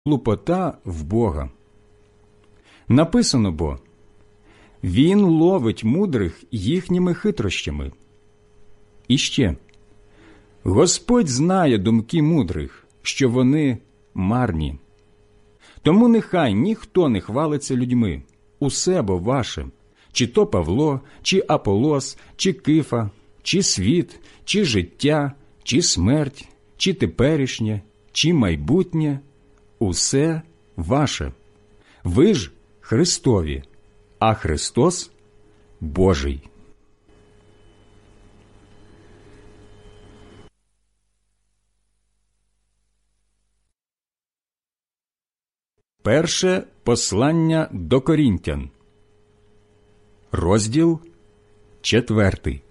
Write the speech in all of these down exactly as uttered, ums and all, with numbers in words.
глупота в Бога. Написано бо, Він ловить мудрих їхніми хитрощами. І ще, Господь знає думки мудрих, що вони марні. Тому нехай ніхто не хвалиться людьми, усе бо ваше, чи то Павло, чи Аполос, чи Кифа, чи світ, чи життя, чи смерть, чи теперішнє, чи майбутнє, усе ваше. Ви ж Христові, а Христос Божий. Перше послання до Корінтян, розділ четвертий.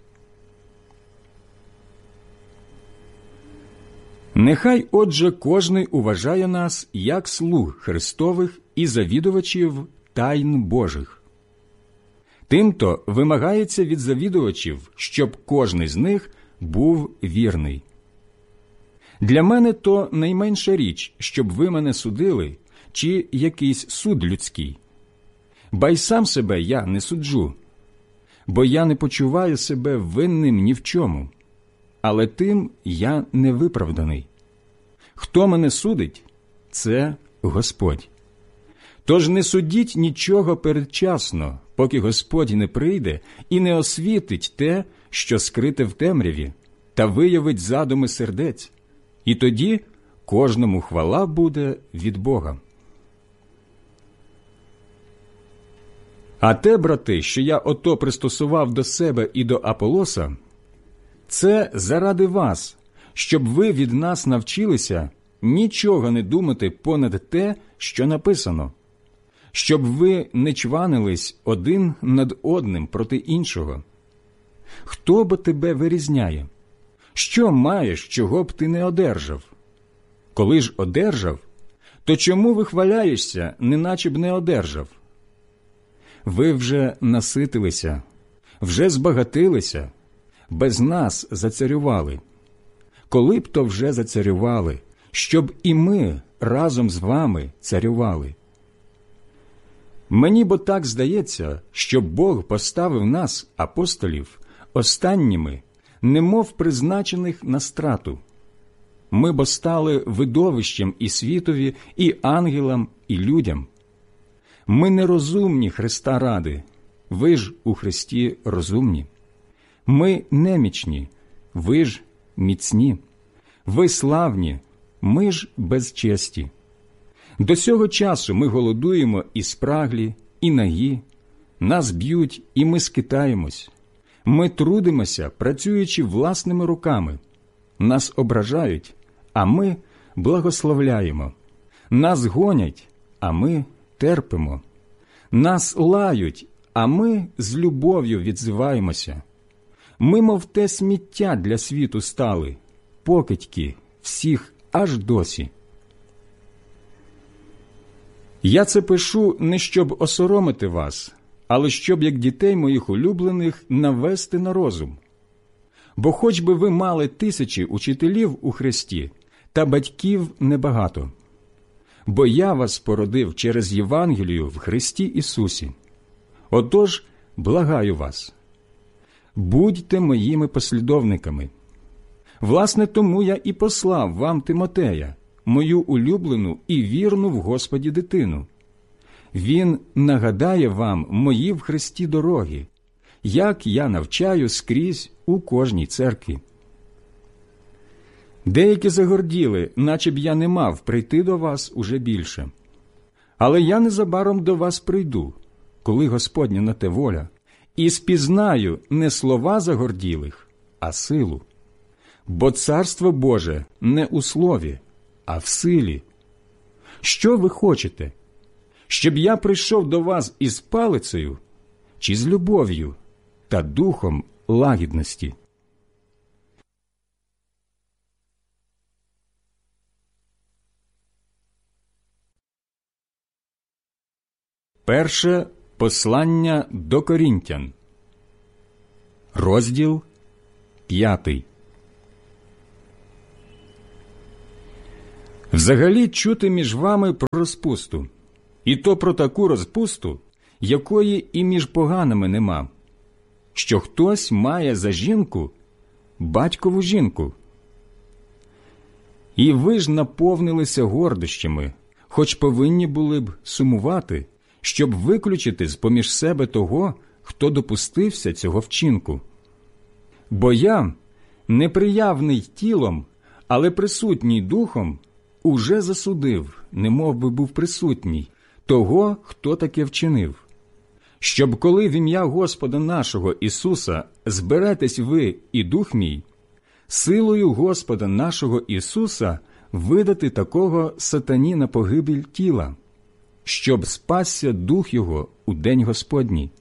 Нехай, отже, кожний уважає нас як слуг Христових і завідувачів тайн Божих. Тимто вимагається від завідувачів, щоб кожний з них був вірний. Для мене то найменша річ, щоб ви мене судили, чи якийсь суд людський. Ба й сам себе я не суджу, бо я не почуваю себе винним ні в чому, але тим я не виправданий. Хто мене судить, це Господь. Тож не судіть нічого передчасно, поки Господь не прийде і не освітить те, що скрите в темряві, та виявить задуми сердець, і тоді кожному хвала буде від Бога. А те, брати, що я ото пристосував до себе і до Аполоса, це заради вас, щоб ви від нас навчилися нічого не думати понад те, що написано, щоб ви не чванились один над одним проти іншого. Хто бо тебе вирізняє? Що маєш, чого б ти не одержав? Коли ж одержав, то чому вихваляєшся, неначе б не одержав? Ви вже наситилися, вже збагатилися, без нас зацарювали. Коли б то вже зацарювали, щоб і ми разом з вами царювали? Мені бо так здається, що Бог поставив нас, апостолів, останніми, немов призначених на страту. Ми бо стали видовищем і світові, і ангелам, і людям. Ми нерозумні Христа ради, ви ж у Христі розумні. Ми немічні, ви ж міцні. Ви славні, ми ж безчесті. До сього часу ми голодуємо і спраглі, і нагі, нас б'ють, і ми скитаємось. Ми трудимося, працюючи власними руками. Нас ображають, а ми благословляємо. Нас гонять, а ми терпимо. Нас лають, а ми з любов'ю відзиваємося. Ми, мов те сміття для світу стали, покидьки всіх аж досі. Я це пишу не щоб осоромити вас, але щоб, як дітей моїх улюблених, навести на розум. Бо хоч би ви мали тисячі учителів у Христі, та батьків небагато. Бо я вас породив через Євангелію в Христі Ісусі. Отож, благаю вас, будьте моїми послідовниками. Власне, тому я і послав вам Тимотея, мою улюблену і вірну в Господі дитину. Він нагадає вам мої в Христі дороги, як я навчаю скрізь у кожній церкві. Деякі загорділи, наче б я не мав прийти до вас уже більше. Але я незабаром до вас прийду, коли Господня на те воля, і спізнаю не слова загорділих, а силу. Бо Царство Боже не у слові, а в силі. Що ви хочете? Щоб я прийшов до вас із палицею, чи з любов'ю та духом лагідності? Перше послання до Корінтян, розділ п'ятий. Взагалі чути між вами про розпусту, і то про таку розпусту, якої і між поганими нема, що хтось має за жінку батькову жінку. І ви ж наповнилися гордощами, хоч повинні були б сумувати, щоб виключити з-поміж себе того, хто допустився цього вчинку. Бо я, неприявний тілом, але присутній духом, уже засудив, немов би був присутній, того, хто таке вчинив. Щоб коли в ім'я Господа нашого Ісуса зберетесь ви і дух мій, силою Господа нашого Ісуса видати такого сатані на погибель тіла, щоб спасся дух його у день Господній.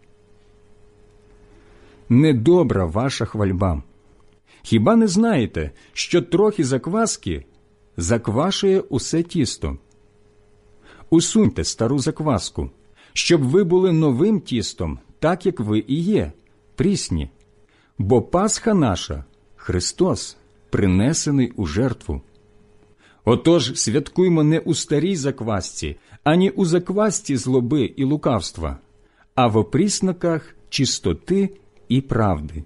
Недобра ваша хвальба. Хіба не знаєте, що трохи закваски заквашує усе тісто? Усуньте стару закваску, щоб ви були новим тістом, так як ви і є, прісні. Бо Пасха наша – Христос, принесений у жертву. Отож, святкуймо не у старій заквасці, ані у заквасці злоби і лукавства, а в опрісноках чистоти і правди.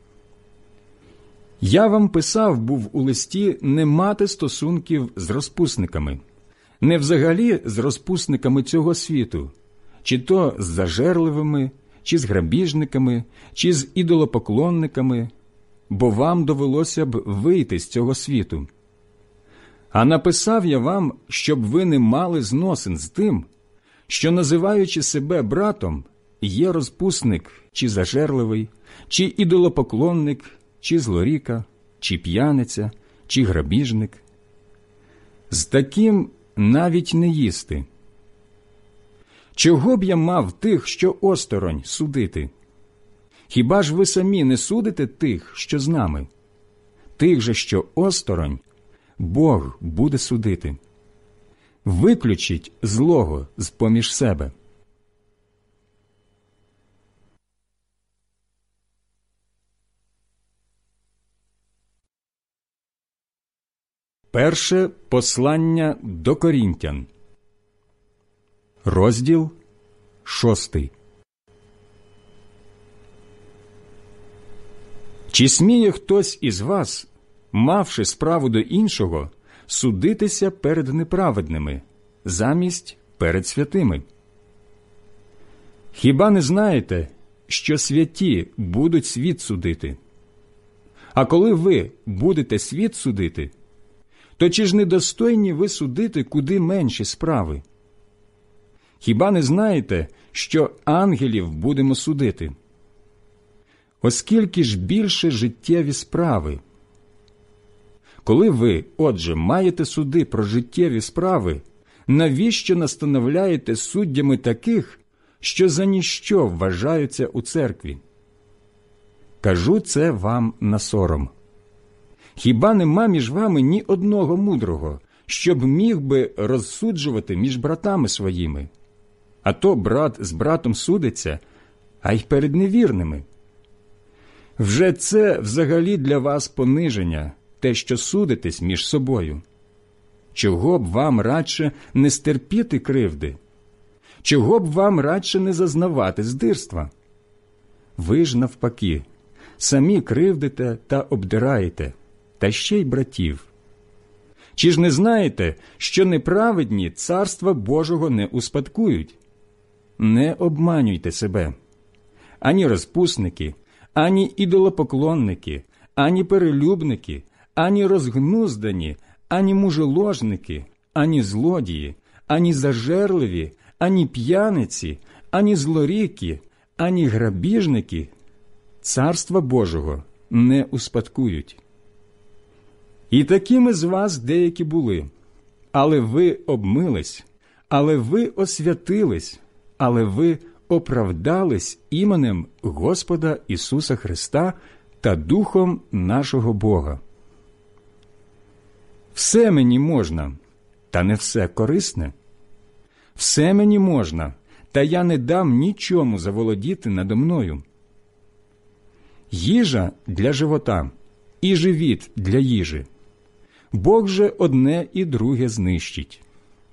Я вам писав був у листі не мати стосунків з розпусниками, не взагалі з розпусниками цього світу, чи то з зажерливими, чи з грабіжниками, чи з ідолопоклонниками, бо вам довелося б вийти з цього світу. А написав я вам, щоб ви не мали зносин з тим, що, називаючи себе братом, є розпусник, чи зажерливий, чи ідолопоклонник, чи злоріка, чи п'яниця, чи грабіжник. З таким навіть не їсти. Чого б я мав тих, що осторонь, судити? Хіба ж ви самі не судите тих, що з нами? Тих же, що осторонь, Бог буде судити. Виключіть злого з-поміж себе. Перше послання до Корінтян, розділ шостий. Чи сміє хтось із вас, мавши справу до іншого, судитися перед неправедними, замість перед святими? Хіба не знаєте, що святі будуть світ судити? А коли ви будете світ судити, то чи ж недостойні ви судити куди менші справи? Хіба не знаєте, що ангелів будемо судити? Оскільки ж більше життєві справи. Коли ви, отже, маєте суди про життєві справи, навіщо настановляєте суддями таких, що за ніщо вважаються у церкві? Кажу це вам на сором. Хіба нема між вами ні одного мудрого, щоб міг би розсуджувати між братами своїми? А то брат з братом судиться, а й перед невірними. Вже це взагалі для вас пониження, те, що судитесь між собою. Чого б вам радше не стерпіти кривди? Чого б вам радше не зазнавати здирства? Ви ж навпаки, самі кривдите та обдираєте, та ще й братів. Чи ж не знаєте, що неправедні царства Божого не успадкують? Не обманюйте себе. Ані розпусники, ані ідолопоклонники, ані перелюбники, ані розгнуздані, ані мужеложники, ані злодії, ані зажерливі, ані п'яниці, ані злоріки, ані грабіжники царства Божого не успадкують. І такими з вас деякі були, але ви обмились, але ви освятились, але ви оправдались іменем Господа Ісуса Христа та Духом нашого Бога. Все мені можна, та не все корисне. Все мені можна, та я не дам нічому заволодіти надо мною. Їжа для живота і живіт для їжі. Бог же одне і друге знищить.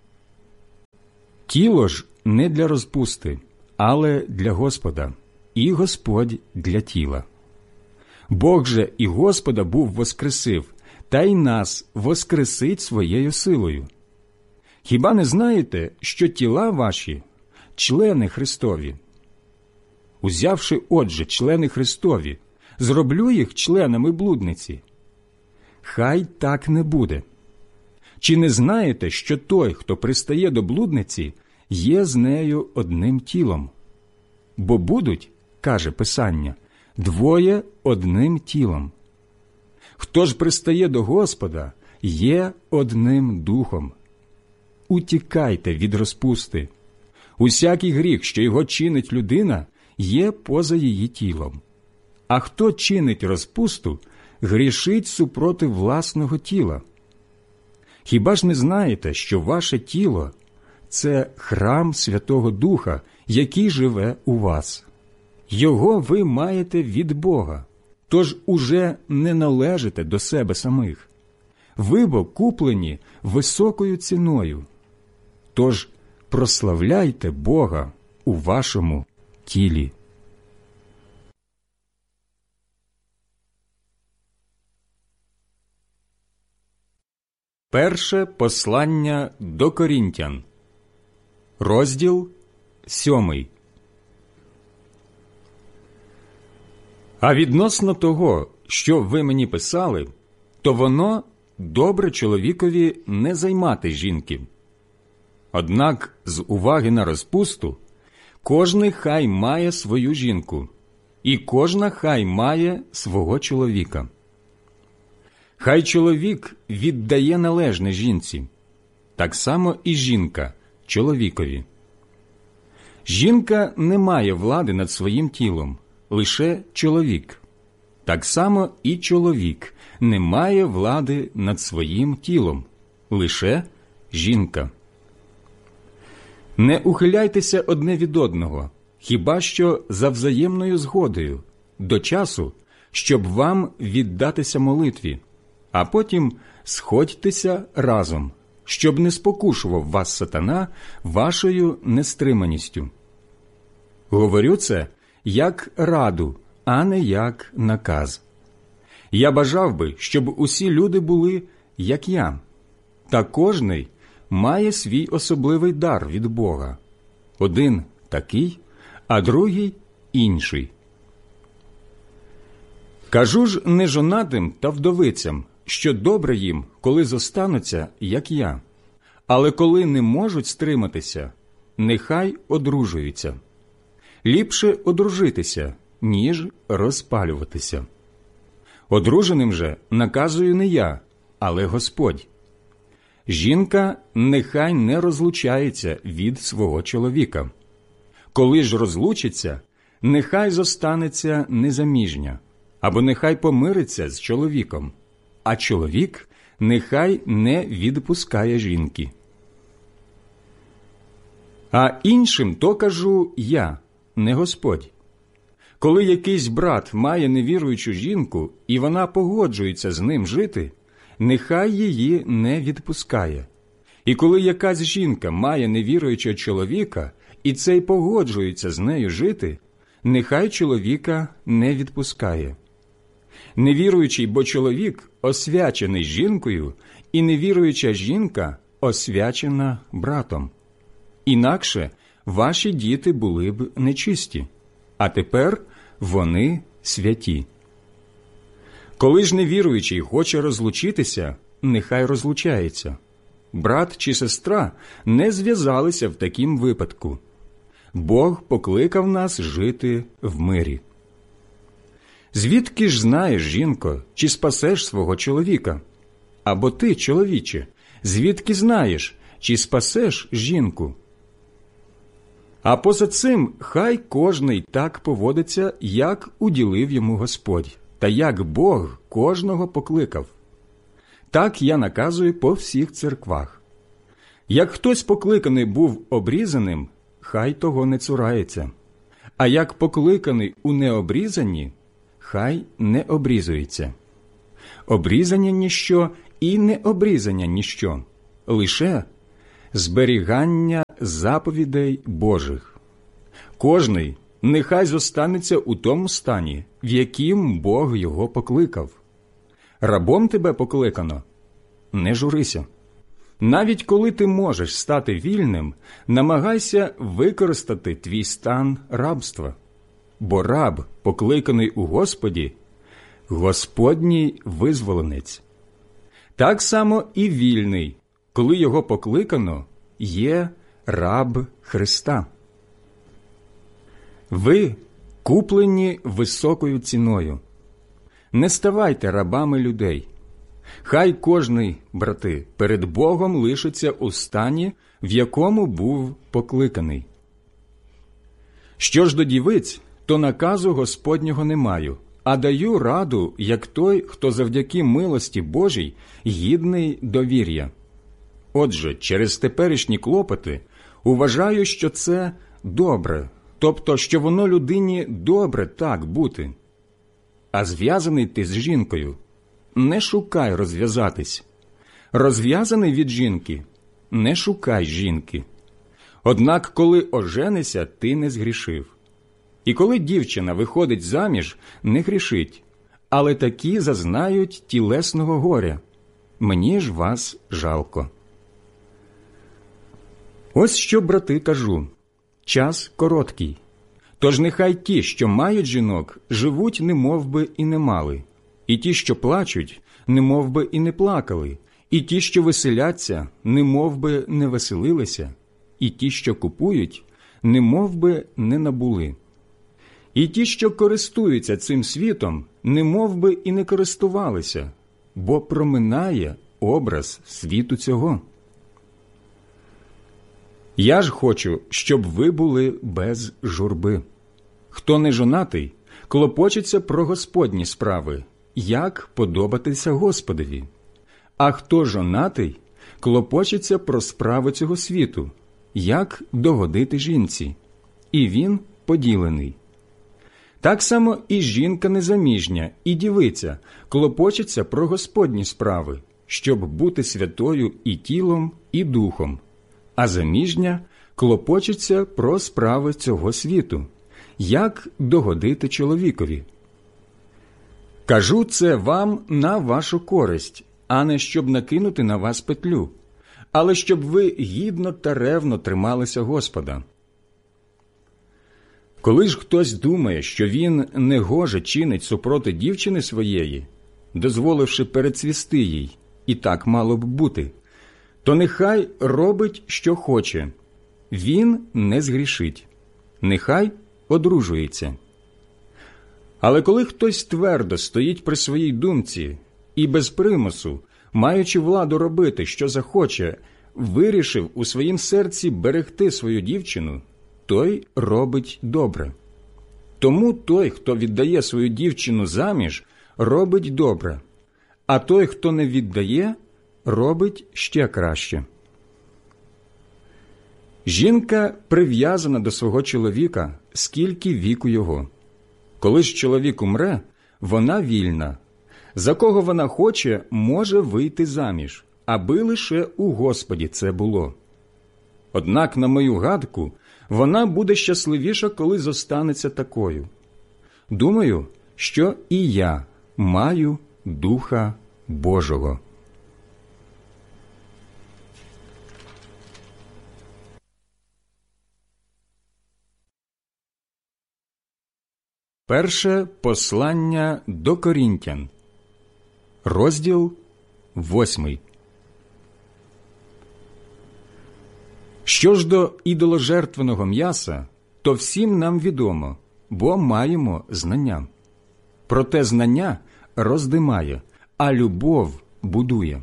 Тіло ж не для розпусти, але для Господа, і Господь для тіла. Бог же і Господа був воскресив, та й нас воскресить своєю силою. Хіба не знаєте, що тіла ваші – члени Христові? Узявши, отже, члени Христові, зроблю їх членами блудниці? Хай так не буде. Чи не знаєте, що той, хто пристає до блудниці, є з нею одним тілом? Бо будуть, каже Писання, двоє одним тілом. Хто ж пристає до Господа, є одним духом. Утікайте від розпусти. Усякий гріх, що його чинить людина, є поза її тілом. А хто чинить розпусту, грішить супроти власного тіла. Хіба ж не знаєте, що ваше тіло – це храм Святого Духа, який живе у вас? Його ви маєте від Бога, тож уже не належите до себе самих. Ви бо куплені високою ціною. Тож прославляйте Бога у вашому тілі. Перше послання до Корінтян, розділ сьомий. А відносно того, що ви мені писали, то воно добре чоловікові не займати жінки. Однак з уваги на розпусту кожний хай має свою жінку, і кожна хай має свого чоловіка. Хай чоловік віддає належне жінці, так само і жінка чоловікові. Жінка не має влади над своїм тілом, лише чоловік. Так само і чоловік не має влади над своїм тілом, лише жінка. Не ухиляйтеся одне від одного, хіба що за взаємною згодою, до часу, щоб вам віддатися молитві, а потім сходьтеся разом, щоб не спокушував вас сатана вашою нестриманістю. Говорю це як раду, а не як наказ. Я бажав би, щоб усі люди були, як я, та кожний має свій особливий дар від Бога. Один такий, а другий інший. Кажу ж нежонатим та вдовицям, що добре їм, коли зостануться, як я, але коли не можуть стриматися, нехай одружуються. Ліпше одружитися, ніж розпалюватися. Одруженим же наказую не я, але Господь. Жінка нехай не розлучається від свого чоловіка. Коли ж розлучиться, нехай зостанеться незаміжня, або нехай помириться з чоловіком, а чоловік нехай не відпускає жінки. А іншим то кажу я, не Господь. Коли якийсь брат має невіруючу жінку, і вона погоджується з ним жити, нехай її не відпускає. І коли якась жінка має невіруючого чоловіка, і цей погоджується з нею жити, нехай чоловіка не відпускає. Невіруючий бо чоловік освячений жінкою, і невіруюча жінка освячена братом. Інакше ваші діти були б нечисті, а тепер вони святі. Коли ж невіруючий хоче розлучитися, нехай розлучається. Брат чи сестра не зв'язалися в такім випадку. Бог покликав нас жити в мирі. Звідки ж знаєш, жінко, чи спасеш свого чоловіка? Або ти, чоловіче, звідки знаєш, чи спасеш жінку? А поза цим хай кожний так поводиться, як уділив йому Господь, та як Бог кожного покликав. Так я наказую по всіх церквах. Як хтось покликаний був обрізаним, хай того не цурається. А як покликаний у необрізанні, хай не обрізується. Обрізання ніщо і не обрізання ніщо, лише зберігання заповідей Божих. Кожний нехай зостанеться у тому стані, в яким Бог його покликав. Рабом тебе покликано – не журися. Навіть коли ти можеш стати вільним, намагайся використати твій стан рабства. Бо раб, покликаний у Господі, Господній визволенець. Так само і вільний, коли його покликано, є раб Христа. Ви куплені високою ціною. Не ставайте рабами людей. Хай кожний, брати, перед Богом лишиться у стані, в якому був покликаний. Що ж до дівиць, то наказу Господнього не маю, а даю раду, як той, хто завдяки милості Божій гідний довір'я. Отже, через теперішні клопоти вважаю, що це добре, тобто, що воно людині добре так бути. А зв'язаний ти з жінкою, не шукай розв'язатись. Розв'язаний від жінки, не шукай жінки. Однак, коли оженися, ти не згрішив. І коли дівчина виходить заміж, не грішить, але такі зазнають тілесного горя. Мені ж вас жалко. Ось що, брати, кажу. Час короткий. Тож нехай ті, що мають жінок, живуть немовби і не мали, і ті, що плачуть, немовби і не плакали, і ті, що веселяться, немовби не веселилися, і ті, що купують, немовби не набули. І ті, що користуються цим світом, немовби і не користувалися, бо проминає образ світу цього. Я ж хочу, щоб ви були без журби. Хто не жонатий, клопочеться про Господні справи, як подобатися Господові. А хто жонатий, клопочеться про справи цього світу, як догодити жінці. І він поділений. Так само і жінка незаміжня, і дівиця клопочеться про Господні справи, щоб бути святою і тілом, і духом. А заміжня клопочеться про справи цього світу, як догодити чоловікові. Кажу це вам на вашу користь, а не щоб накинути на вас петлю, але щоб ви гідно та ревно трималися Господа. Коли ж хтось думає, що він негоже чинить супроти дівчини своєї, дозволивши перецвісти їй, і так мало б бути, то нехай робить, що хоче. Він не згрішить. Нехай одружується. Але коли хтось твердо стоїть при своїй думці і без примусу, маючи владу робити, що захоче, вирішив у своїм серці берегти свою дівчину, той робить добре. Тому той, хто віддає свою дівчину заміж, робить добре, а той, хто не віддає, робить ще краще. Жінка прив'язана до свого чоловіка, скільки віку його. Коли ж чоловік умре, вона вільна. За кого вона хоче, може вийти заміж, аби лише у Господі це було. Однак, на мою гадку, вона буде щасливіша, коли зостанеться такою. Думаю, що і я маю Духа Божого. Перше послання до Корінтян, розділ восьмий. Що ж до ідоложертвеного м'яса, то всім нам відомо, бо маємо знання. Проте знання роздимає, а любов будує.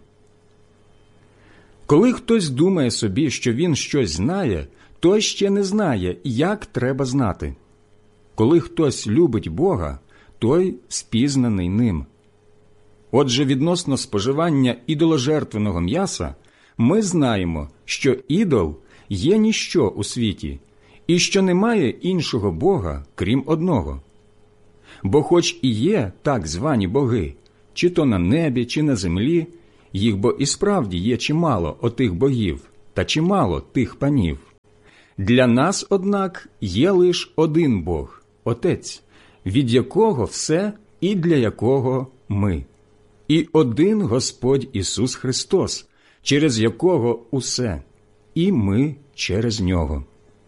Коли хтось думає собі, що він щось знає, той ще не знає, як треба знати. Коли хтось любить Бога, той спізнаний ним. Отже, відносно споживання ідоложертвеного м'яса, ми знаємо, що ідол є ніщо у світі, і що немає іншого Бога, крім одного. Бо хоч і є так звані боги, чи то на небі, чи на землі, їх бо і справді є чимало отих богів, та чимало тих панів. Для нас, однак, є лиш один Бог, Отець, від якого все і для якого ми. І один Господь Ісус Христос, через якого усе, і ми через Нього.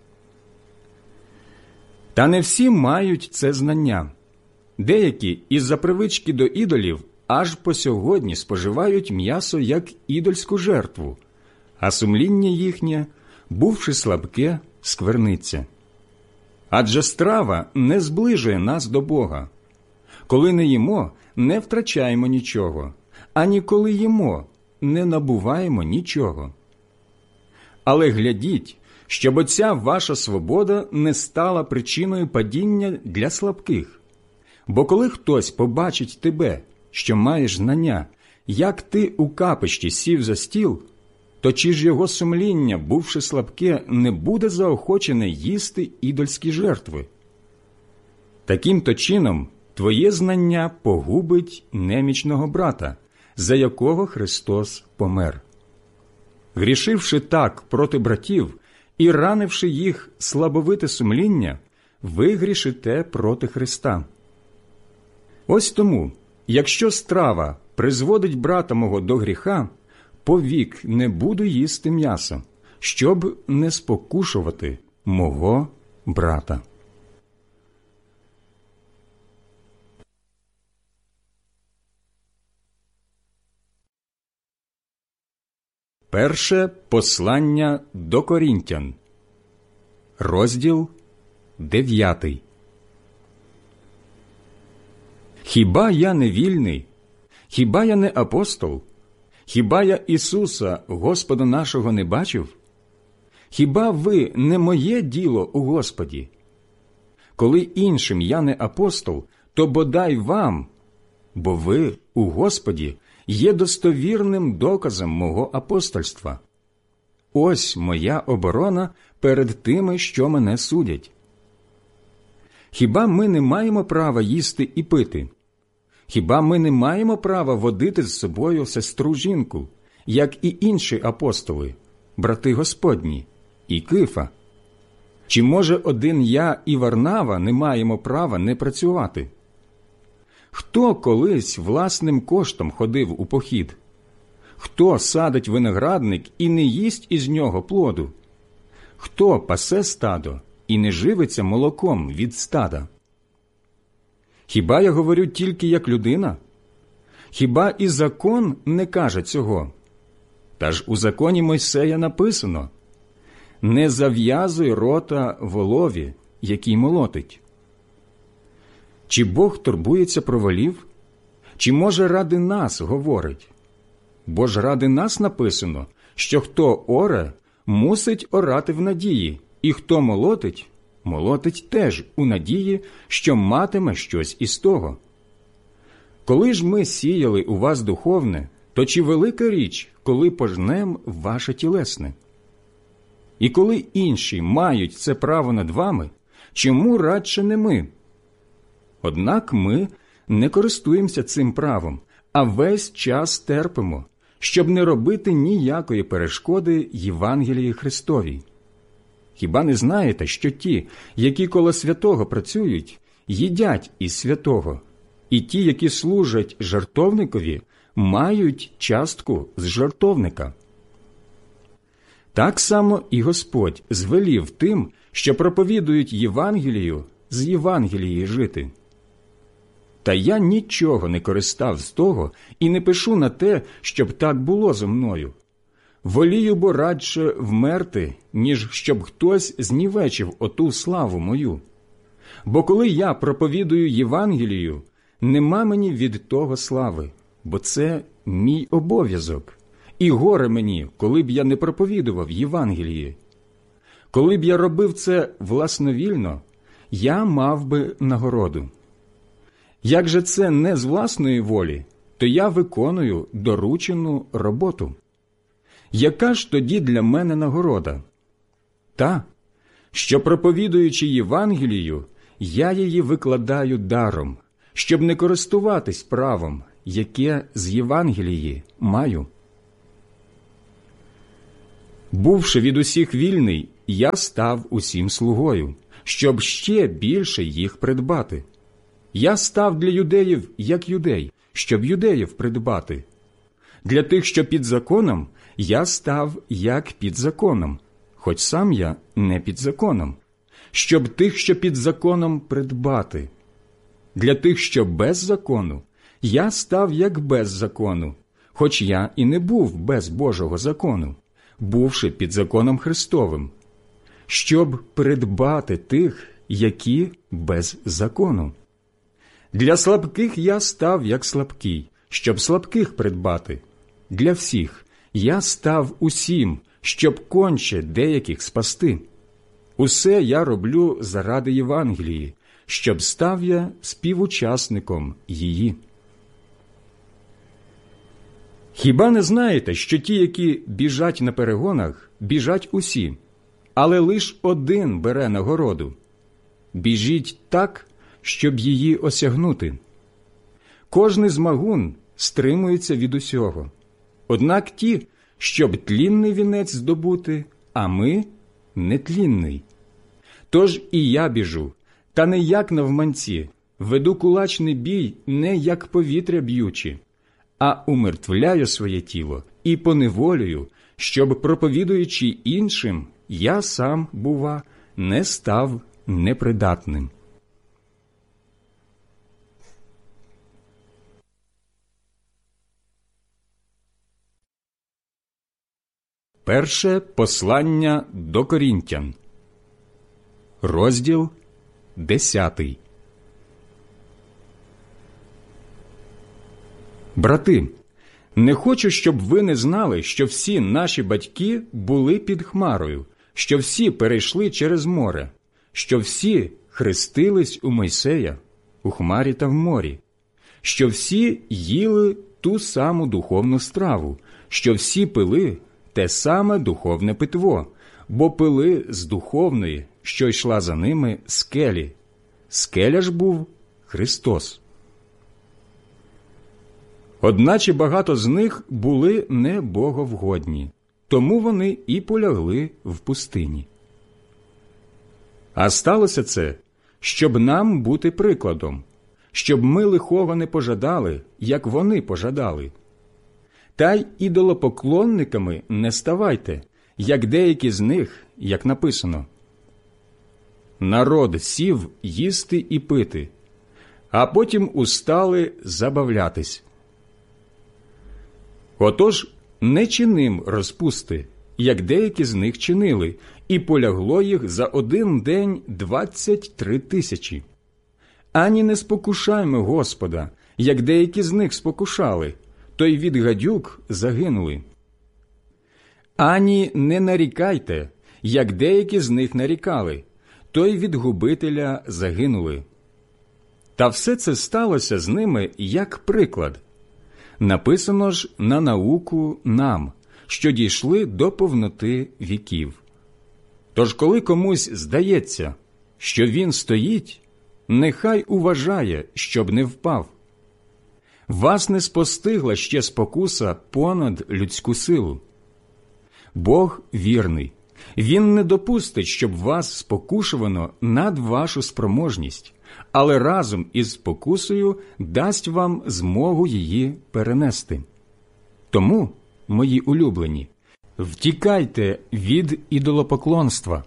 Та не всі мають це знання. Деякі із-за привички до ідолів аж по сьогодні споживають м'ясо як ідольську жертву, а сумління їхнє, бувши слабке, скверниться. Адже страва не зближує нас до Бога. Коли не їмо, не втрачаємо нічого, ані коли їмо, не набуваємо нічого. Але глядіть, щоб оця ваша свобода не стала причиною падіння для слабких. Бо коли хтось побачить тебе, що маєш знання, як ти у капищі сів за стіл, то чи ж його сумління, бувши слабке, не буде заохочене їсти ідольські жертви? Таким-то чином твоє знання погубить немічного брата, за якого Христос помер. Грішивши так проти братів і ранивши їх слабовите сумління, ви грішите проти Христа. Ось тому, якщо страва призводить брата мого до гріха, повік не буду їсти м'яса, щоб не спокушувати мого брата. Перше послання до Корінтян, розділ дев'ятий. Хіба я не вільний? Хіба я не апостол? Хіба я Ісуса, Господа нашого, не бачив? Хіба ви не моє діло у Господі? Коли іншим я не апостол, то бодай вам, бо ви у Господі є достовірним доказом мого апостольства. Ось моя оборона перед тими, що мене судять. Хіба ми не маємо права їсти і пити? Хіба ми не маємо права водити з собою сестру-жінку, як і інші апостоли, брати Господні, і Кифа? Чи, може, один я і Варнава не маємо права не працювати? Хто колись власним коштом ходив у похід? Хто садить виноградник і не їсть із нього плоду? Хто пасе стадо і не живиться молоком від стада? Хіба я говорю тільки як людина? Хіба і закон не каже цього? Та ж у законі Мойсея написано: «Не зав'язуй рота волові, який молотить». Чи Бог турбується про волів? Чи, може, ради нас говорить? Бо ж ради нас написано, що хто оре, мусить орати в надії, і хто молотить, молотить теж у надії, що матиме щось із того. Коли ж ми сіяли у вас духовне, то чи велика річ, коли пожнем ваше тілесне? І коли інші мають це право над вами, чому радше не ми? Однак ми не користуємося цим правом, а весь час терпимо, щоб не робити ніякої перешкоди Євангелії Христовій. Хіба не знаєте, що ті, які коло святого працюють, їдять із святого, і ті, які служать жертовникові, мають частку з жертовника? Так само і Господь звелів тим, що проповідують Євангелію, з Євангелії жити. Та я нічого не користав з того і не пишу на те, щоб так було зо мною. Волію бо радше вмерти, ніж щоб хтось знівечив оту славу мою. Бо коли я проповідую Євангелію, нема мені від того слави, бо це мій обов'язок. І горе мені, коли б я не проповідував Євангелії. Коли б я робив це власновільно, я мав би нагороду. Як же це не з власної волі, то я виконую доручену роботу. Яка ж тоді для мене нагорода? Та, що, проповідуючи Євангелію, я її викладаю даром, щоб не користуватись правом, яке з Євангелії маю. Бувши від усіх вільний, я став усім слугою, щоб ще більше їх придбати. Я став для юдеїв, як юдей, щоб юдеїв придбати. Для тих, що під законом, я став, як під законом, хоч сам я не під законом, щоб тих, що під законом, придбати. Для тих, що без закону, я став, як без закону, хоч я і не був без Божого закону, бувши під законом Христовим, щоб придбати тих, які без закону. Для слабких я став, як слабкий, щоб слабких придбати. Для всіх я став усім, щоб конче деяких спасти. Усе я роблю заради Євангелії, щоб став я співучасником її. Хіба не знаєте, що ті, які біжать на перегонах, біжать усі, але лиш один бере нагороду? Біжіть так, щоб її осягнути. Кожний змагун стримується від усього. Однак ті, щоб тлінний вінець здобути, а ми – нетлінний. Тож і я біжу, та не як навманці, веду кулачний бій не як повітря б'ючи, а умертвляю своє тіло і поневолюю, щоб, проповідуючи іншим, я сам, бува, не став непридатним. Перше послання до Корінтян, розділ десятий. Брати, не хочу, щоб ви не знали, що всі наші батьки були під хмарою, що всі перейшли через море, що всі хрестились у Мойсея, у хмарі та в морі, що всі їли ту саму духовну страву, що всі пили те саме духовне питво, бо пили з духовної, що йшла за ними, скелі. Скеля ж був Христос. Одначе багато з них були не боговгодні, тому вони і полягли в пустині. А сталося це, щоб нам бути прикладом, щоб ми лихого не пожадали, як вони пожадали. Та й ідолопоклонниками не ставайте, як деякі з них, як написано. Народ сів їсти і пити, а потім устали забавлятись. Отож, не чиним розпусти, як деякі з них чинили, і полягло їх за один день двадцять три тисячі. Ані не спокушаймо Господа, як деякі з них спокушали, то й від гадюк загинули. Ані не нарікайте, як деякі з них нарікали, то й від губителя загинули. Та все це сталося з ними як приклад. Написано ж на науку нам, що дійшли до повноти віків. Тож коли комусь здається, що він стоїть, нехай уважає, щоб не впав. Вас не спостигла ще спокуса понад людську силу. Бог вірний. Він не допустить, щоб вас спокушувано над вашу спроможність, але разом із спокусою дасть вам змогу її перенести. Тому, мої улюблені, втікайте від ідолопоклонства.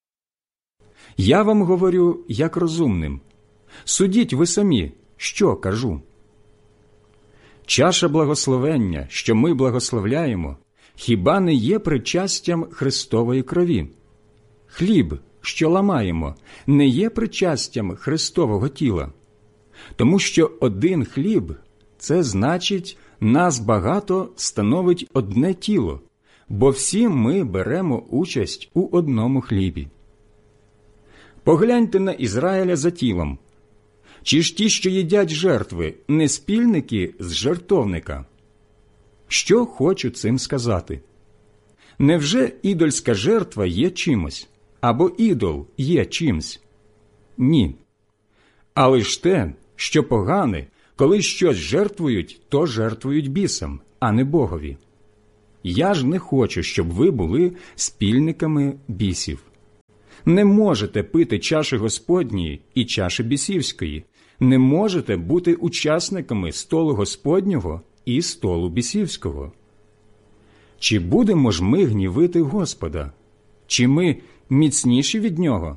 Я вам говорю як розумним. Судіть ви самі, що кажу. Чаша благословення, що ми благословляємо, хіба не є причастям Христової крові? Хліб, що ламаємо, не є причастям Христового тіла. Тому що один хліб – це значить, нас багато становить одне тіло, бо всі ми беремо участь у одному хлібі. Погляньте на Ізраїля за тілом. Чи ж ті, що їдять жертви, не спільники з жертовника? Що хочу цим сказати? Невже ідольська жертва є чимось, або ідол є чимсь? Ні. Але ж те, що погане, коли щось жертвують, то жертвують бісам, а не Богові. Я ж не хочу, щоб ви були спільниками бісів. Не можете пити чаші Господньої і чаші бісівської. Не можете бути учасниками столу Господнього і столу бісівського. Чи будемо ж ми гнівити Господа? Чи ми міцніші від Нього?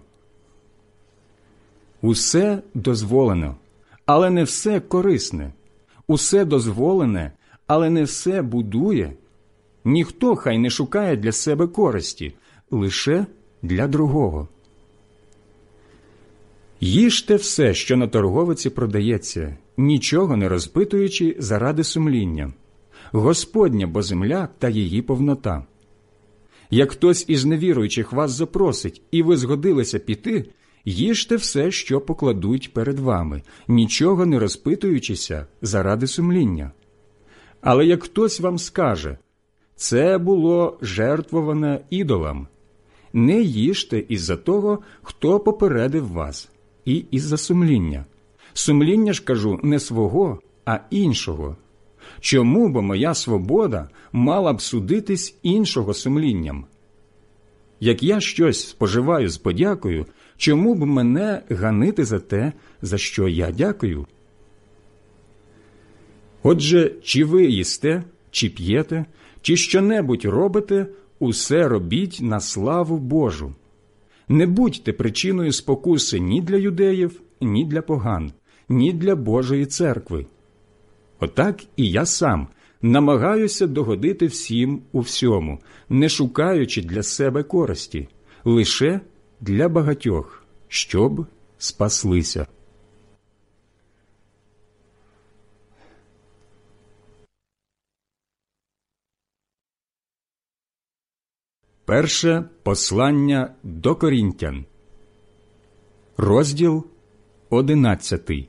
Усе дозволено, але не все корисне. Усе дозволене, але не все будує. Ніхто хай не шукає для себе користі, лише для другого. Їжте все, що на торговиці продається, нічого не розпитуючи заради сумління. Господня бо земля та її повнота. Як хтось із невіруючих вас запросить, і ви згодилися піти, їжте все, що покладуть перед вами, нічого не розпитуючися заради сумління. Але як хтось вам скаже, це було жертвоване ідолам, не їжте із-за того, хто попередив вас, і із-за сумління. Сумління ж, кажу, не свого, а іншого. Чому бо моя свобода мала б судитись іншого сумлінням? Як я щось споживаю з подякою, чому б мене ганити за те, за що я дякую? Отже, чи ви їсте, чи п'єте, чи що-небудь робите, усе робіть на славу Божу. Не будьте причиною спокуси ні для юдеїв, ні для поган, ні для Божої церкви. Отак і я сам намагаюся догодити всім у всьому, не шукаючи для себе користі, лише для багатьох, щоб спаслися. Перше послання до Корінтян, розділ одинадцятий.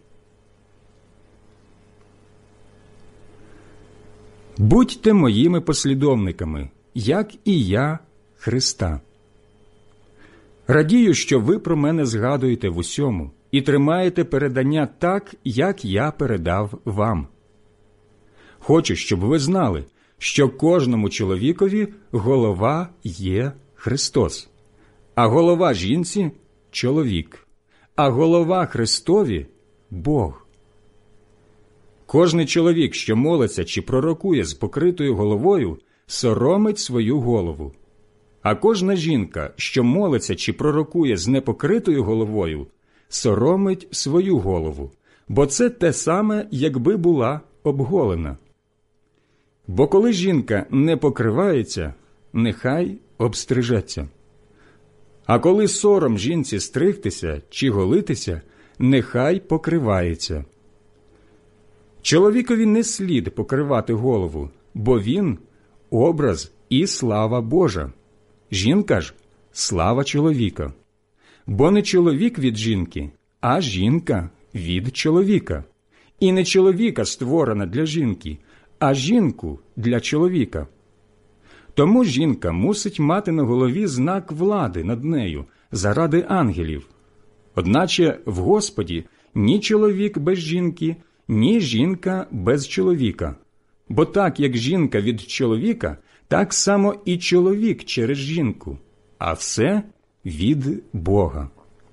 Будьте моїми послідовниками, як і я Христа. Радію, що ви про мене згадуєте в усьому і тримаєте передання так, як я передав вам. Хочу, щоб ви знали, що кожному чоловікові голова є Христос, а голова жінці – чоловік, а голова Христові – Бог. Кожний чоловік, що молиться чи пророкує з покритою головою, соромить свою голову. А кожна жінка, що молиться чи пророкує з непокритою головою, соромить свою голову, бо це те саме, якби була обголена. Бо коли жінка не покривається, нехай обстрижеться. А коли сором жінці стригтися чи голитися, нехай покривається. Чоловікові не слід покривати голову, бо він – образ і слава Божа. Жінка ж – слава чоловіка. Бо не чоловік від жінки, а жінка від чоловіка. І не чоловіка створена для жінки, а жінку для чоловіка. Тому жінка мусить мати на голові знак влади над нею заради ангелів. Одначе в Господі ні чоловік без жінки, ні жінка без чоловіка. Бо так, як жінка від чоловіка, так само і чоловік через жінку, а все від Бога.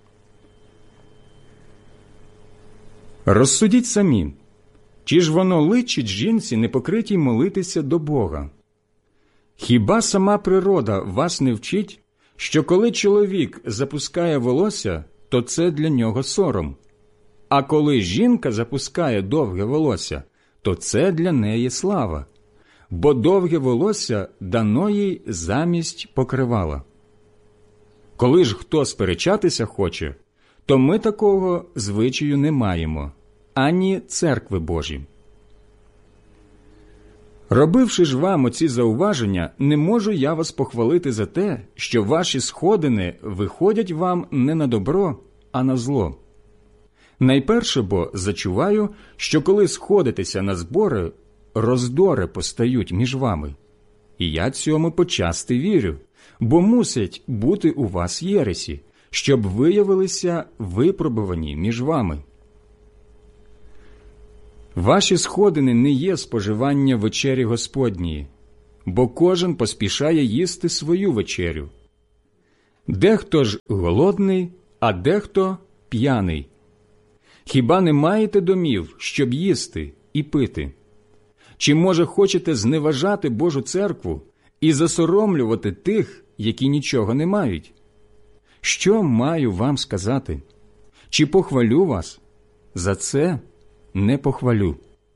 Розсудіть самі, чи ж воно личить жінці непокритій молитися до Бога? Хіба сама природа вас не вчить, що коли чоловік запускає волосся, то це для нього сором, а коли жінка запускає довге волосся, то це для неї слава, бо довге волосся дано їй замість покривала. Коли ж хто сперечатися хоче, то ми такого звичаю не маємо, ані церкви Божі. Робивши ж вам оці зауваження, не можу я вас похвалити за те, що ваші сходини виходять вам не на добро, а на зло. Найперше бо зачуваю, що коли сходитеся на збори, роздори постають між вами. І я цьому почасти вірю, бо мусять бути у вас єресі, щоб виявилися випробувані між вами. Ваші сходини не є споживання вечері Господньої. бо кожен поспішає їсти свою вечерю. Дехто ж голодний, а дехто п'яний. Хіба не маєте домів, щоб їсти і пити? Чи, може, хочете зневажати Божу церкву і засоромлювати тих, які нічого не мають? Що маю вам сказати? Чи похвалю вас? За це не похвалю.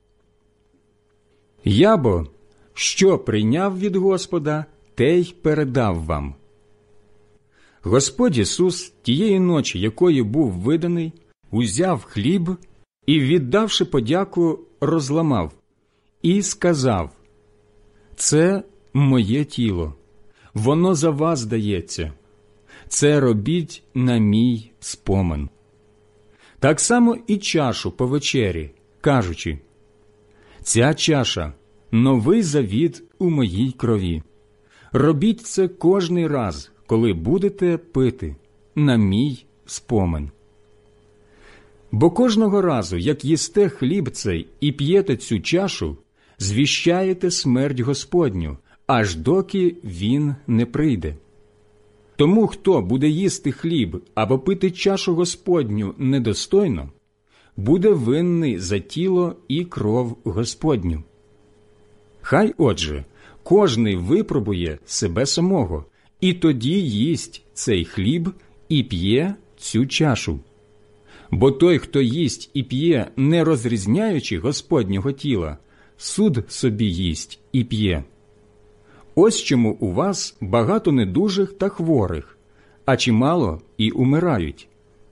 Я бо, що прийняв від Господа, те й передав вам. Господь Ісус тієї ночі, якої був виданий, узяв хліб і, віддавши подяку, розламав і сказав: «Це моє тіло, воно за вас дається. Це робіть на мій спомин». Так само і чашу по вечері, кажучи: «Ця чаша – новий завіт у моїй крові. Робіть це кожний раз, коли будете пити, на мій спомин». Бо кожного разу, як їсте хліб цей і п'єте цю чашу, звіщаєте смерть Господню, аж доки Він не прийде. Тому, хто буде їсти хліб або пити чашу Господню недостойно, буде винний за тіло і кров Господню. Хай, отже, кожний випробує себе самого, і тоді їсть цей хліб і п'є цю чашу. Бо той, хто їсть і п'є, не розрізняючи Господнього тіла, суд собі їсть і п'є. Ось чому у вас багато недужих та хворих, а чимало і умирають.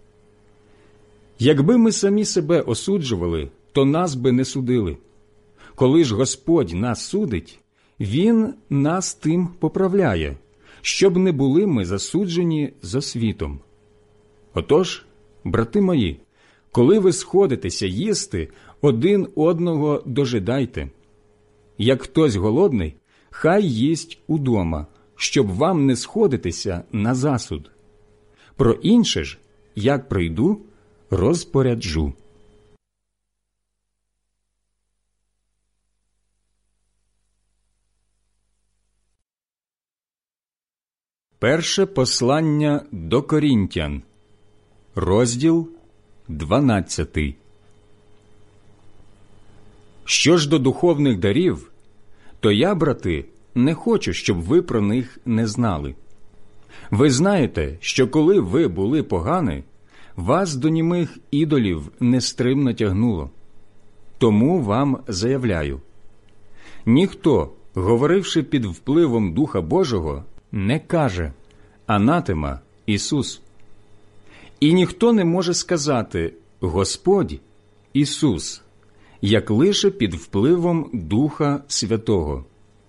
Якби ми самі себе осуджували, то нас би не судили. Коли ж Господь нас судить, Він нас тим поправляє, щоб не були ми засуджені за світом. Отож, брати мої, коли ви сходитеся їсти, один одного дожидайте. Як хтось голодний, хай їсть удома, щоб вам не сходитися на засуд. Про інше ж, як прийду, розпоряджу. Перше послання до Корінтян, розділ дванадцятий. Що ж до духовних дарів, то я, брати, не хочу, щоб ви про них не знали. Ви знаєте, що коли ви були погані, вас до німих ідолів нестримно тягнуло. Тому вам заявляю: ніхто, говоривши під впливом Духа Божого, не каже «Анатема Ісус». І ніхто не може сказати «Господь Ісус», як лише під впливом Духа Святого.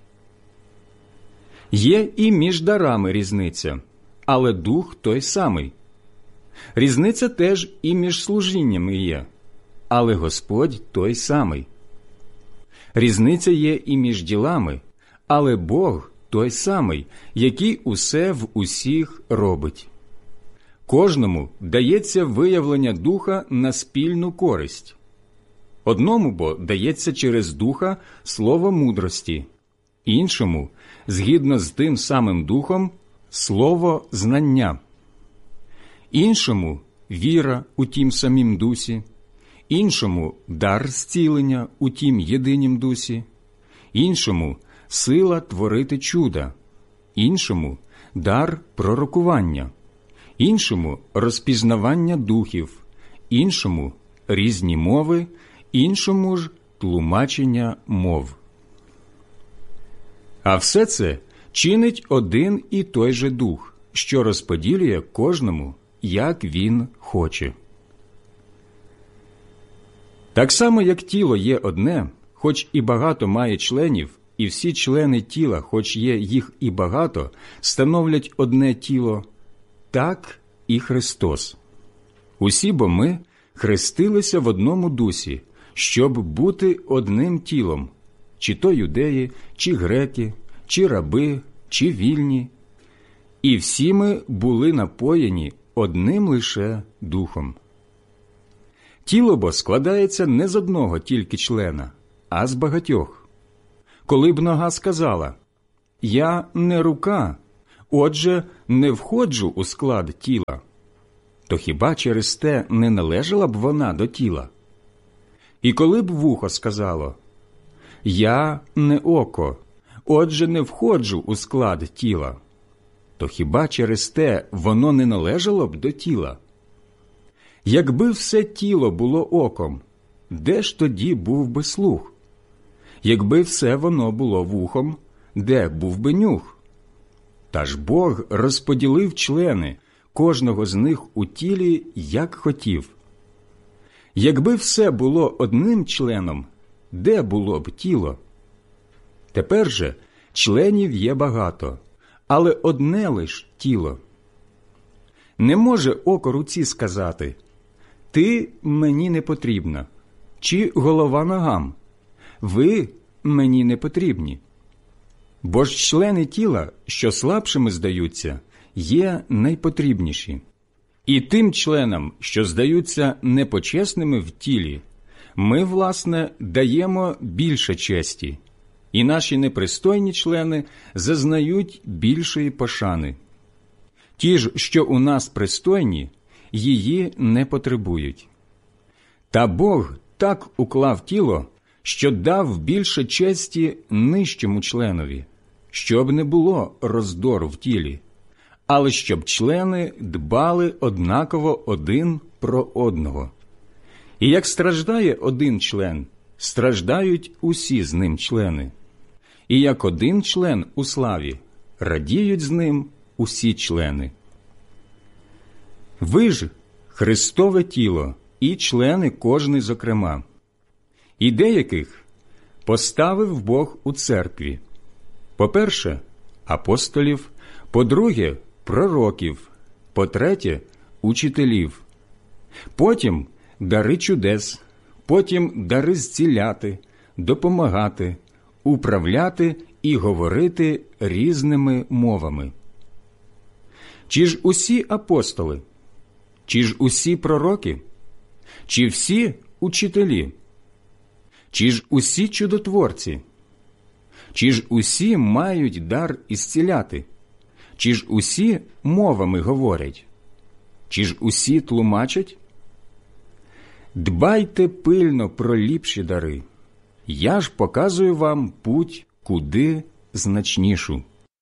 Є і між дарами різниця, але Дух той самий. Різниця теж і між служіннями є, але Господь той самий. Різниця є і між ділами, але Бог той самий, який усе в усіх робить. Кожному дається виявлення Духа на спільну користь. Одному бо дається через Духа слово мудрості, іншому, згідно з тим самим Духом, слово знання, іншому – віра у тім самім Дусі, іншому – дар зцілення у тім єдинім Дусі, іншому – сила творити чуда, іншому – дар пророкування, іншому – розпізнавання духів, іншому – різні мови, іншому ж – тлумачення мов. А все це чинить один і той же Дух, що розподілює кожному, як він хоче. Так само, як тіло є одне, хоч і багато має членів, і всі члени тіла, хоч є їх і багато, становлять одне тіло, так і Христос. Усі бо ми хрестилися в одному дусі, щоб бути одним тілом, чи то юдеї, чи греки, чи раби, чи вільні. І всі ми були напоєні одним лише Духом. Тіло бо складається не з одного тільки члена, а з багатьох. Коли б нога сказала я не рука, отже, не входжу у склад тіла, то хіба через те не належала б вона до тіла? І коли б вухо сказало, я не око, отже, не входжу у склад тіла, то хіба через те воно не належало б до тіла? Якби все тіло було оком, де ж тоді був би слух? Якби все воно було вухом, де був би нюх? Та ж Бог розподілив члени, кожного з них у тілі, як хотів. Якби все було одним членом, де було б тіло? Тепер же членів є багато, але одне лиш тіло. Не може око руці сказати, ти мені не потрібна, чи голова ногам, ви мені не потрібні. Бо ж члени тіла, що слабшими здаються, є найпотрібніші. І тим членам, що здаються непочесними в тілі, ми, власне, даємо більше честі, і наші непристойні члени зазнають більшої пошани. Ті ж, що у нас пристойні, її не потребують. Та Бог так уклав тіло, що дав більше честі нижчому членові, щоб не було роздору в тілі, але щоб члени дбали однаково один про одного. І як страждає один член, страждають усі з ним члени. І як один член у славі, радіють з ним усі члени. Ви ж Христове тіло і члени кожний зокрема. І деяких поставив Бог у церкві. По-перше, апостолів, по-друге, пророків, по-третє, учителів. Потім дари чудес, потім дари зціляти, допомагати, управляти і говорити різними мовами. Чи ж усі апостоли? Чи ж усі пророки? Чи всі учителі? Чи ж усі чудотворці? Чи ж усі мають дар ісціляти? Чи ж усі мовами говорять? Чи ж усі тлумачать? Дбайте пильно про ліпші дари. Я ж показую вам путь куди значнішу.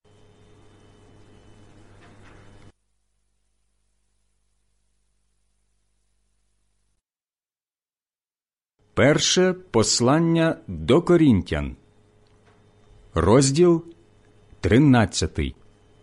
Перше послання до Корінтян, розділ тринадцятий.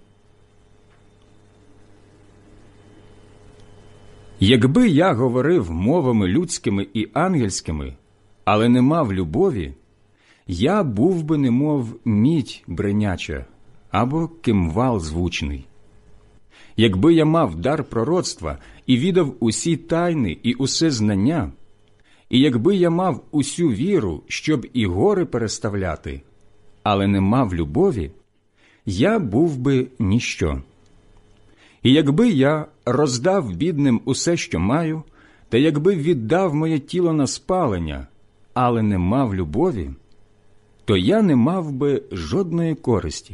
Якби я говорив мовами людськими і ангельськими, але не мав любові, я був би немов мідь бриняча або кимвал звучний. Якби я мав дар пророцтва і відав усі тайни і усе знання, і якби я мав усю віру, щоб і гори переставляти, але не мав любові, я був би ніщо. І якби я роздав бідним усе, що маю, та якби віддав моє тіло на спалення, але не мав любові, то я не мав би жодної користі.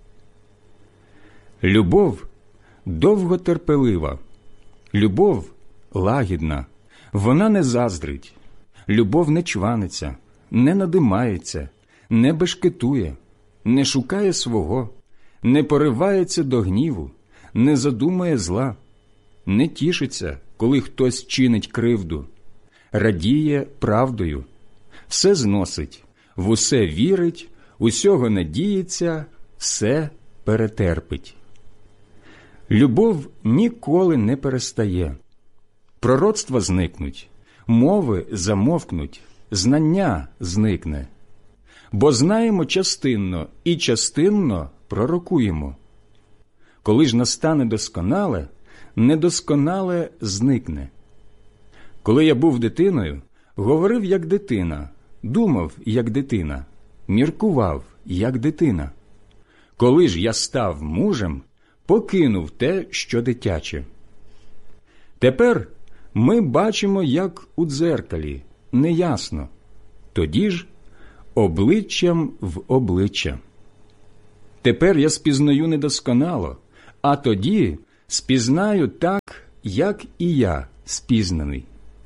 Любов довготерпелива, любов лагідна, вона не заздрить, любов не чваниться, не надимається, не бешкетує, не шукає свого, не поривається до гніву, не задумує зла, не тішиться, коли хтось чинить кривду, радіє правдою, все зносить, в усе вірить, усього надіється, все перетерпить. Любов ніколи не перестає. Пророцтва зникнуть, мови замовкнуть, знання зникне. Бо знаємо частинно і частинно пророкуємо. Коли ж настане досконале, недосконале зникне. Коли я був дитиною, говорив як дитина, думав як дитина, міркував як дитина. Коли ж я став мужем, покинув те, що дитяче. Тепер ми бачимо, як у дзеркалі, неясно, тоді ж обличчям в обличчя. Тепер я спізнаю недосконало, а тоді спізнаю так, як і я спізнаний.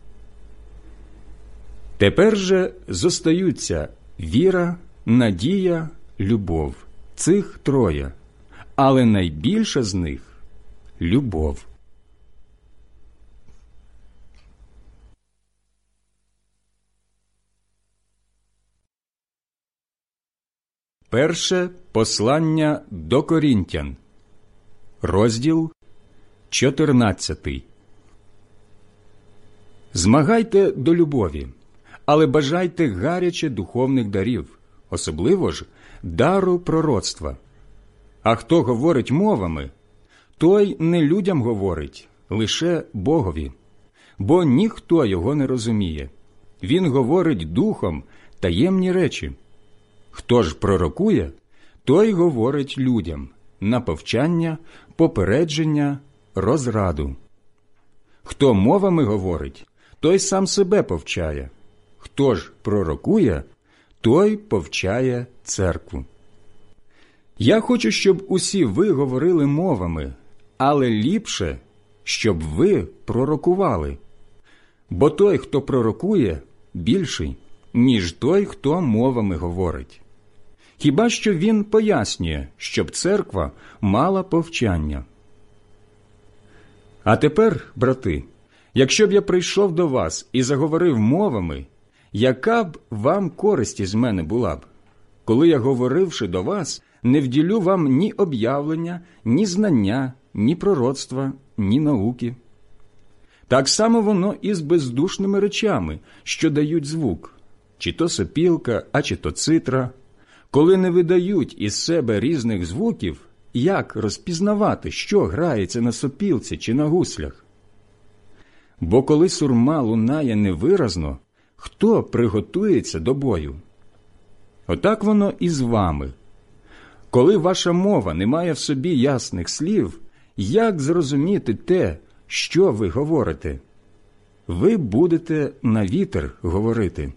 Тепер же зостаються віра, надія, любов, цих троє, але найбільша з них – любов. Перше послання до Корінтян, розділ чотирнадцятий. Змагайте до любові, але бажайте гаряче духовних дарів, особливо ж дару пророцтва. А хто говорить мовами, той не людям говорить, лише Богові, бо ніхто його не розуміє. Він говорить духом таємні речі. Хто ж пророкує, той говорить людям на повчання, попередження, розраду. Хто мовами говорить, той сам себе повчає. Хто ж пророкує, той повчає церкву. Я хочу, щоб усі ви говорили мовами, але ліпше, щоб ви пророкували. Бо той, хто пророкує, більший, ніж той, хто мовами говорить. Хіба що він пояснює, щоб церква мала повчання. А тепер, брати, якщо б я прийшов до вас і заговорив мовами, яка б вам користь із мене була б, коли я, говоривши до вас, не вділю вам ні об'явлення, ні знання, ні пророцтва, ні науки? Так само воно і з бездушними речами, що дають звук, чи то сопілка, а чи то цитра. Коли не видають із себе різних звуків, як розпізнавати, що грається на сопілці чи на гуслях? Бо коли сурма лунає невиразно, хто приготується до бою? Отак воно і з вами. Коли ваша мова не має в собі ясних слів, як зрозуміти те, що ви говорите? Ви будете на вітер говорити.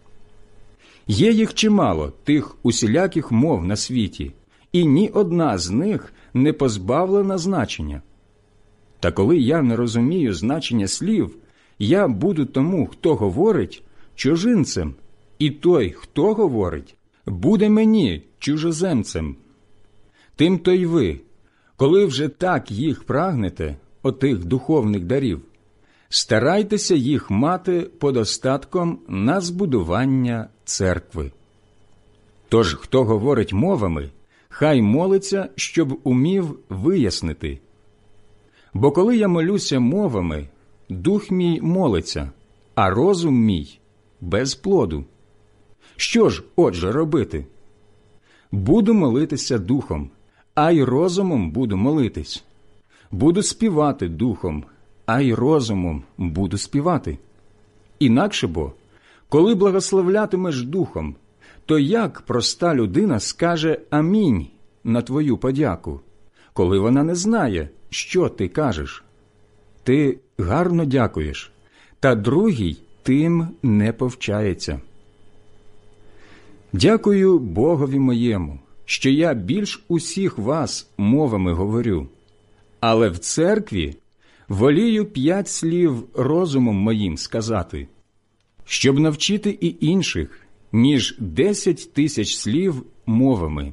Є їх чимало, тих усіляких мов на світі, і ні одна з них не позбавлена значення. Та коли я не розумію значення слів, я буду тому, хто говорить, чужинцем, і той, хто говорить, буде мені чужоземцем. Тим-то й ви, коли вже так їх прагнете, отих духовних дарів, старайтеся їх мати подостатком на збудування церкви. Тож, хто говорить мовами, хай молиться, щоб умів вияснити. Бо коли я молюся мовами, дух мій молиться, а розум мій без плоду. Що ж, отже, робити? Буду молитися духом, а й розумом буду молитись. Буду співати духом, а й розумом буду співати. Інакше бо, коли благословлятимеш духом, то як проста людина скаже «Амінь» на твою подяку, коли вона не знає, що ти кажеш? Ти гарно дякуєш, та другий тим не повчається. Дякую Богові моєму, що я більш усіх вас мовами говорю, але в церкві волію п'ять слів розумом моїм сказати, щоб навчити і інших, ніж десять тисяч слів мовами.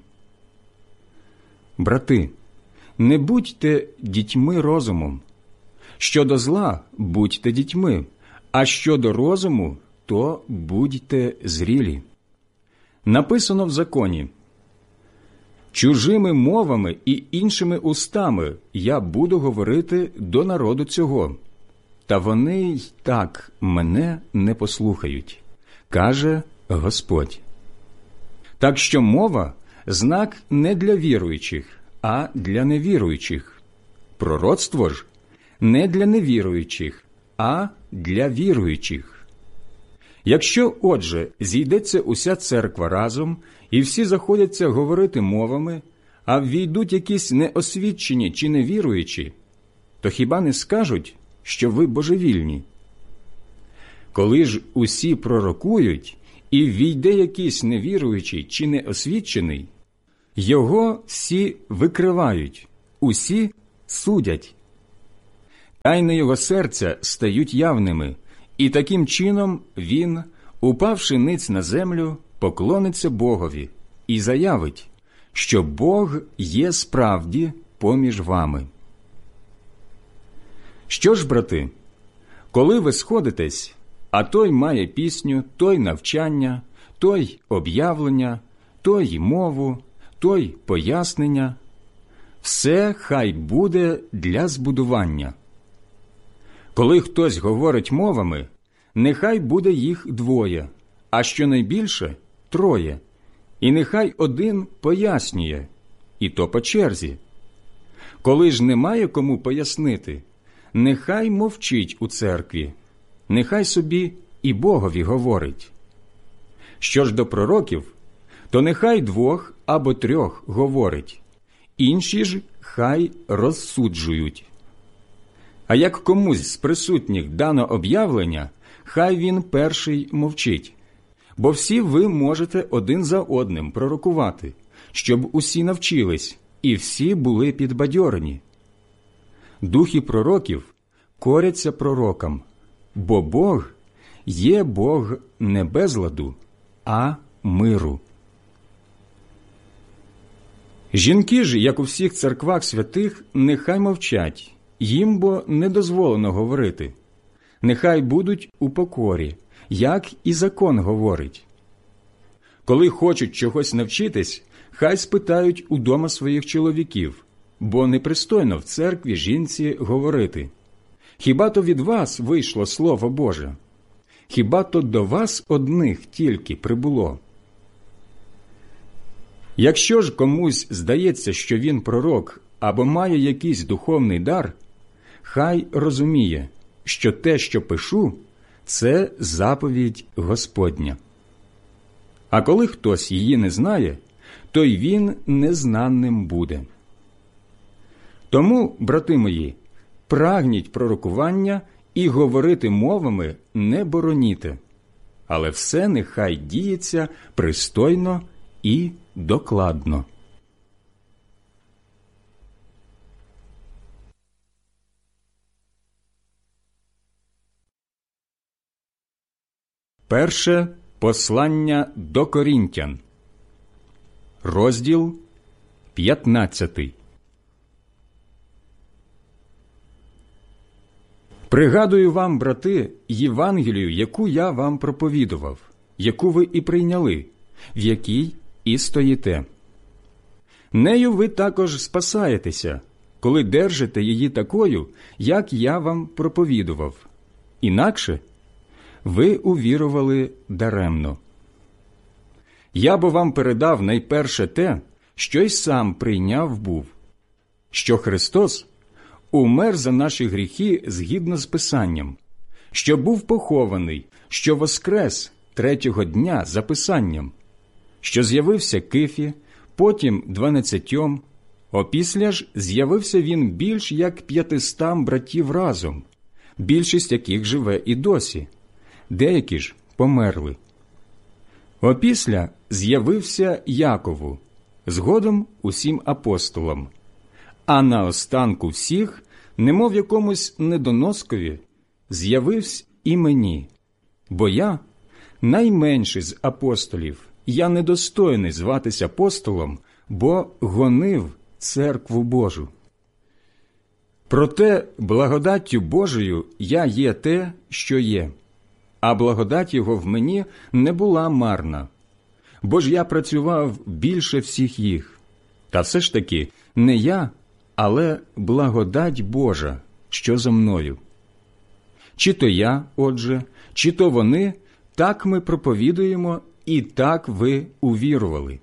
Брати, не будьте дітьми розумом. Щодо зла будьте дітьми, а щодо розуму, то будьте зрілі. Написано в законі: «Чужими мовами і іншими устами я буду говорити до народу цього, та вони й так мене не послухають, каже Господь». Так що мова – знак не для віруючих, а для невіруючих. Пророцтво ж – не для невіруючих, а для віруючих. Якщо, отже, зійдеться уся церква разом, і всі заходяться говорити мовами, а ввійдуть якісь неосвічені чи невіруючі, то хіба не скажуть, що ви божевільні? Коли ж усі пророкують, і ввійде якийсь невіруючий чи неосвічений, Його всі викривають, усі судять. Тайни його серця стають явними, і таким чином він, упавши ниць на землю, поклониться Богові і заявить, що Бог є справді поміж вами. Що ж, брати, коли ви сходитесь, а той має пісню, той навчання, той об'явлення, той мову, той пояснення, все хай буде для збудування. Коли хтось говорить мовами, нехай буде їх двоє, а щонайбільше – троє, і нехай один пояснює, і то по черзі. Коли ж немає кому пояснити, нехай мовчить у церкві, нехай собі і Богові говорить. Що ж до пророків, то нехай двох або трьох говорить, інші ж хай розсуджують. А як комусь з присутніх дано об'явлення, хай він перший мовчить. Бо всі ви можете один за одним пророкувати, щоб усі навчились і всі були підбадьорені. Духи пророків коряться пророкам, бо Бог є Бог не безладу, а миру. Жінки ж, як у всіх церквах святих, нехай мовчать, їм бо не дозволено говорити. Нехай будуть у покорі, як і закон говорить. Коли хочуть чогось навчитись, хай спитають удома своїх чоловіків, бо непристойно в церкві жінці говорити: «Хіба то від вас вийшло Слово Боже? Хіба то до вас одних тільки прибуло?» Якщо ж комусь здається, що він пророк або має якийсь духовний дар, хай розуміє, що те, що пишу, це заповідь Господня. А коли хтось її не знає, то й він незнаним буде. Тому, брати мої, прагніть пророкування і говорити мовами не бороніте, але все нехай діється пристойно і докладно. Перше послання до Корінтян, розділ п'ятнадцятий. Пригадую вам, брати, Євангелію, яку я вам проповідував, яку ви і прийняли, в якій і стоїте. Нею ви також спасаєтеся, коли держите її такою, як я вам проповідував. Інакше ви увірували даремно. Я бо вам передав найперше те, що й сам прийняв був, що Христос умер за наші гріхи згідно з Писанням, що був похований, що воскрес третього дня за Писанням, що з'явився Кифі, потім дванадцятьом, опісля ж з'явився він більш як п'ятистам братів разом, більшість яких живе і досі, деякі ж померли. Опісля з'явився Якову, згодом усім апостолам, а наостанку всіх, немов якомусь недоноскові, з'явився і мені, бо я, найменший з апостолів, я недостойний зватися апостолом, бо гонив церкву Божу. Проте благодаттю Божою я є те, що є, а благодать Його в мені не була марна, бо ж я працював більше всіх їх. Та все ж таки не я, але благодать Божа, що зо мною. Чи то я, отже, чи то вони, так ми проповідуємо, і так ви увірували.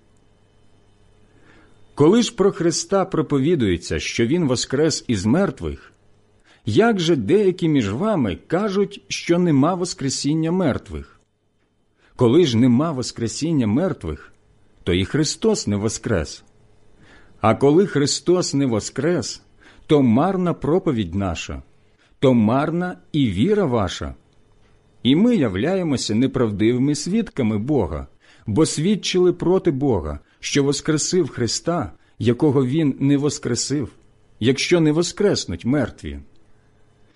Коли ж про Христа проповідується, що Він воскрес із мертвих, як же деякі між вами кажуть, що нема воскресіння мертвих? Коли ж нема воскресіння мертвих, то і Христос не воскрес. А коли Христос не воскрес, то марна проповідь наша, то марна і віра ваша. І ми являємося неправдивими свідками Бога, бо свідчили проти Бога, що воскресив Христа, якого Він не воскресив, якщо не воскреснуть мертві?